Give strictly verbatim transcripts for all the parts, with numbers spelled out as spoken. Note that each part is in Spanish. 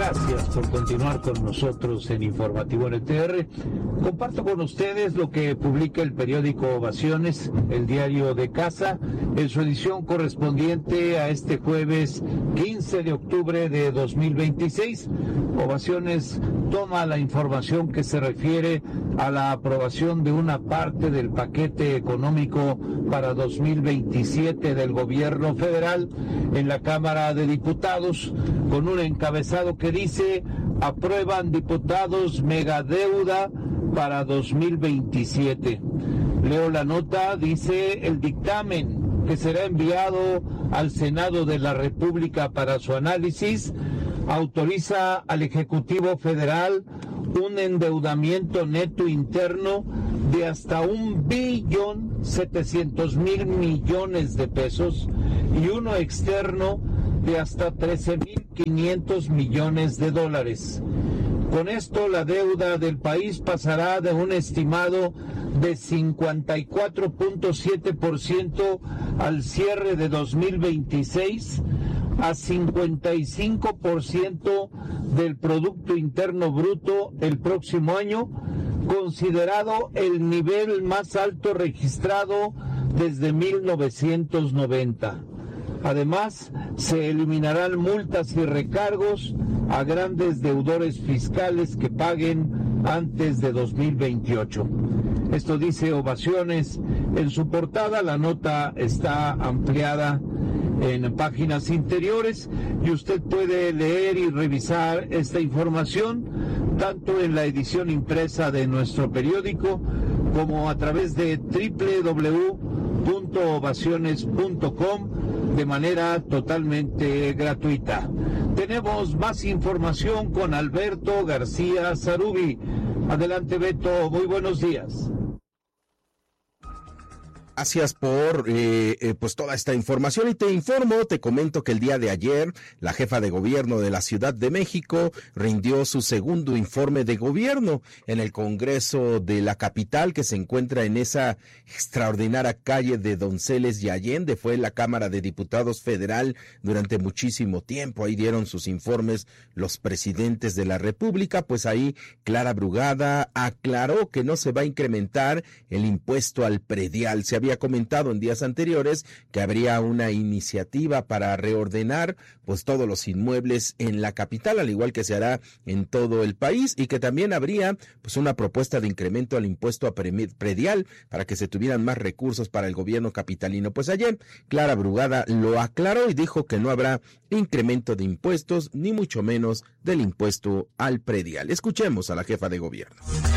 Gracias por continuar con nosotros en Informativo N T R. Comparto con ustedes lo que publica el periódico Ovaciones, el diario de casa, en su edición correspondiente a este jueves quince de octubre de dos mil veintiséis. Ovaciones toma la información que se refiere a la aprobación de una parte del paquete económico para dos mil veintisiete del gobierno federal en la Cámara de Diputados, con un encabezado que dice: aprueban diputados megadeuda para dos mil veintisiete. Leo la nota, dice: el dictamen que será enviado al Senado de la República para su análisis autoriza al Ejecutivo Federal un endeudamiento neto interno de hasta un billón setecientos mil millones de pesos y uno externo de hasta trece mil quinientos millones de dólares. Con esto, la deuda del país pasará de un estimado de cincuenta y cuatro punto siete por ciento al cierre de dos mil veintiséis a cincuenta y cinco por ciento del Producto Interno Bruto el próximo año, considerado el nivel más alto registrado desde mil novecientos noventa. Además, se eliminarán multas y recargos a grandes deudores fiscales que paguen antes de dos mil veintiocho. Esto dice Ovaciones en su portada. La nota está ampliada en páginas interiores y usted puede leer y revisar esta información tanto en la edición impresa de nuestro periódico como a través de doble u doble u doble u punto ovaciones punto com de manera totalmente gratuita. Tenemos más información con Alberto García Zarubi. Adelante, Beto, muy buenos días. Gracias por eh, eh, pues toda esta información y te informo, te comento que el día de ayer la jefa de gobierno de la Ciudad de México rindió su segundo informe de gobierno en el Congreso de la capital, que se encuentra en esa extraordinaria calle de Donceles y Allende. Fue la Cámara de Diputados Federal durante muchísimo tiempo. Ahí dieron sus informes los presidentes de la República. Pues ahí Clara Brugada aclaró que no se va a incrementar el impuesto al predial. Se había comentado en días anteriores que habría una iniciativa para reordenar pues todos los inmuebles en la capital, al igual que se hará en todo el país, y que también habría pues una propuesta de incremento al impuesto a predial para que se tuvieran más recursos para el gobierno capitalino. Pues ayer Clara Brugada lo aclaró y dijo que no habrá incremento de impuestos, ni mucho menos del impuesto al predial. Escuchemos a la jefa de gobierno.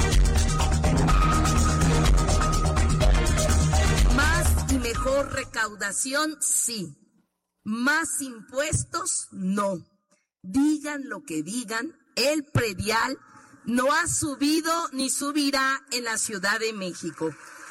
Mejor recaudación, sí. Más impuestos, no. Digan lo que digan, el predial no ha subido ni subirá en la Ciudad de México.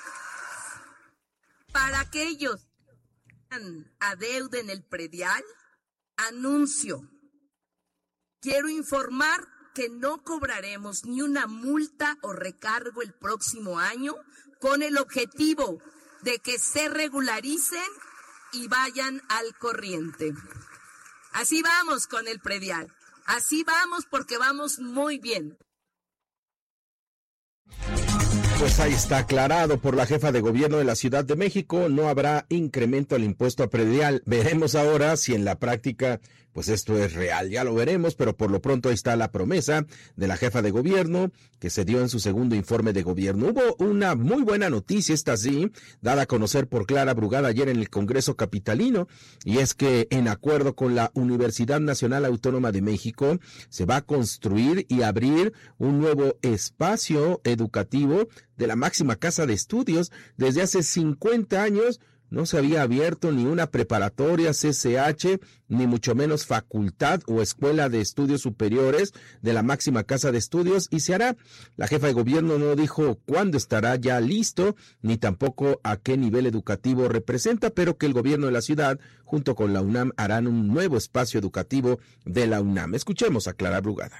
Para aquellos que adeuden el predial, anuncio. Quiero informar que no cobraremos ni una multa o recargo el próximo año con el objetivo de que se regularicen y vayan al corriente. Así vamos con el predial. Así vamos porque vamos muy bien. Pues ahí está aclarado por la jefa de gobierno de la Ciudad de México, no habrá incremento al impuesto a predial. Veremos ahora si en la práctica pues esto es real, ya lo veremos, pero por lo pronto ahí está la promesa de la jefa de gobierno que se dio en su segundo informe de gobierno. Hubo una muy buena noticia, esta sí, dada a conocer por Clara Brugada ayer en el Congreso capitalino, y es que en acuerdo con la Universidad Nacional Autónoma de México se va a construir y abrir un nuevo espacio educativo de la máxima casa de estudios. Desde hace cincuenta años no se había abierto ni una preparatoria, C C H, ni mucho menos facultad o escuela de estudios superiores de la máxima casa de estudios, y se hará. La jefa de gobierno no dijo cuándo estará ya listo, ni tampoco a qué nivel educativo representa, pero que el gobierno de la ciudad, junto con la UNAM, harán un nuevo espacio educativo de la UNAM. Escuchemos a Clara Brugada.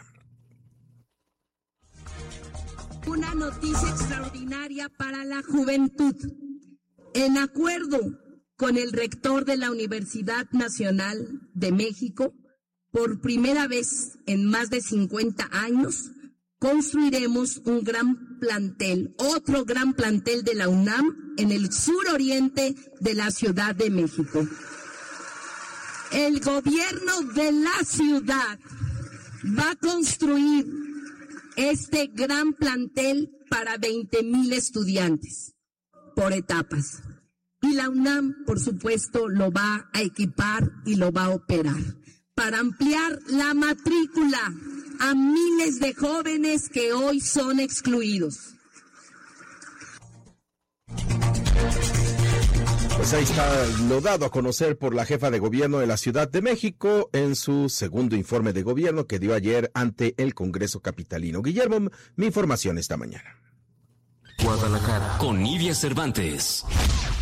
Una noticia extraordinaria para la juventud. En acuerdo con el rector de la Universidad Nacional de México, por primera vez en más de cincuenta años, construiremos un gran plantel, otro gran plantel de la UNAM en el suroriente de la Ciudad de México. El gobierno de la ciudad va a construir este gran plantel para veinte mil estudiantes por etapas. Y la UNAM, por supuesto, lo va a equipar y lo va a operar para ampliar la matrícula a miles de jóvenes que hoy son excluidos. Pues ahí está lo dado a conocer por la jefa de gobierno de la Ciudad de México en su segundo informe de gobierno que dio ayer ante el Congreso capitalino. Guillermo, mi información esta mañana. Guadalajara, con Nidia Cervantes.